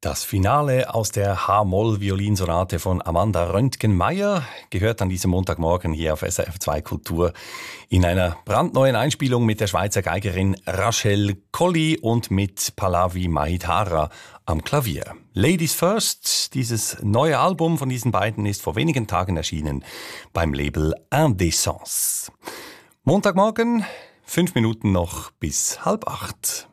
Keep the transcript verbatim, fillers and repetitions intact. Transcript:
Das Finale aus der H-Moll-Violinsonate von Amanda Röntgenmeier gehört an diesem Montagmorgen hier auf S R F zwei Kultur in einer brandneuen Einspielung mit der Schweizer Geigerin Rachel Colli und mit Pallavi Mahidhara am Klavier. Ladies First, dieses neue Album von diesen beiden ist vor wenigen Tagen erschienen beim Label Indecence. Montagmorgen, fünf Minuten noch bis halb acht.